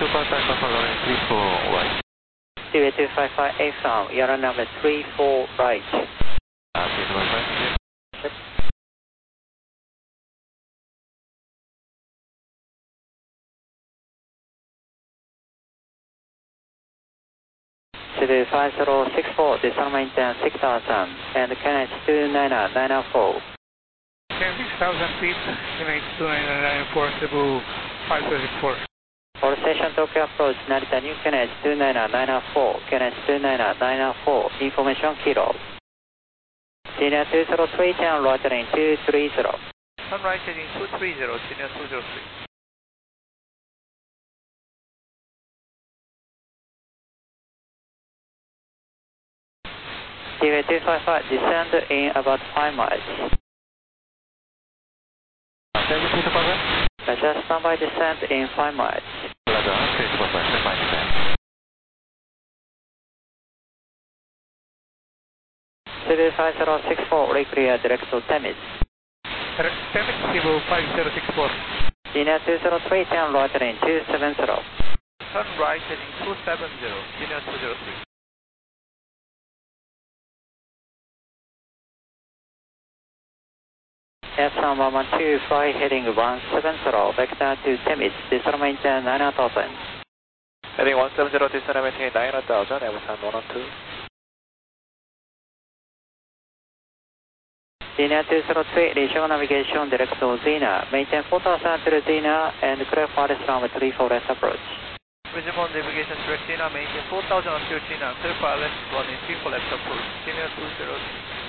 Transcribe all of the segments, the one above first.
contact Papa Lorraine 34 right. Seaway 255 A from Yara number 34 right. Please confirm. Yep. Seaway 5064, descent maintain 6000 and QNH 29994. 6,000 feet, QNH 29994, Cebu 5064. For station Tokyo approach, Narita New QNH 29994, QNH 29994, information kilo. Senior 203, turn right heading 230. Turn right heading 230, Senior 203. Seaway 255, descend in about 5 miles. Repeat the program. Just standby descent in 5 miles. Roger, please confirm. Standby descent. Seaway 5064, reclear direct to Temis. Temis, Cebu 5064. Senior 203, turn right heading 270. Turn right heading 270, Senior 203. Epsilon 112, fly heading 170, vector to Temis, descent maintain 9000. Heading 170, descent maintain 900,000, Amazon 112. Senior 203, resume navigation direct to Zena, maintain 4000 to Zena and clear for runway 34 left approach. Resume on navigation direct Zena, maintain 4000 until Zena, clear for left runway 34 left approach, Senior 203.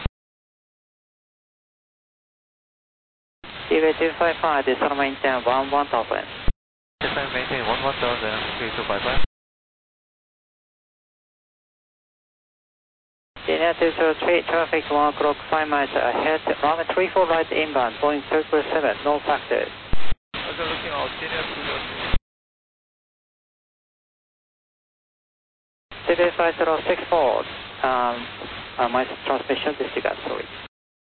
Seaway 255, descent maintain 1000. Descent maintain 11,000, 3255. Senior 203, traffic 1 o'clock 5 miles ahead, runway 34 right inbound, Boeing 777, no factors. Also looking out, Senior 203. Seaway 5064, my transmission disregard, sorry.